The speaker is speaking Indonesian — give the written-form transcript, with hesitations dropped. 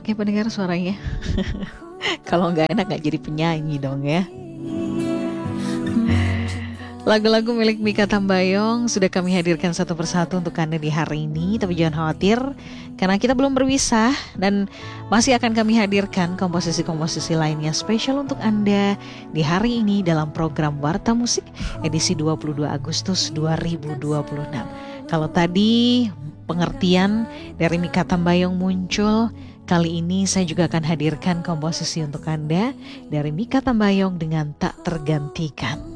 enak ya pendengar suaranya. Kalau nggak enak nggak jadi penyanyi dong ya. Lagu-lagu milik Mikha Tambayong sudah kami hadirkan satu persatu untuk Anda di hari ini. Tapi jangan khawatir, karena kita belum berpisah dan masih akan kami hadirkan komposisi-komposisi lainnya spesial untuk Anda di hari ini dalam program Warta Musik edisi 22 Agustus 2026. Kalau tadi pengertian dari Mikha Tambayong muncul, kali ini saya juga akan hadirkan komposisi untuk Anda dari Mikha Tambayong dengan Tak Tergantikan.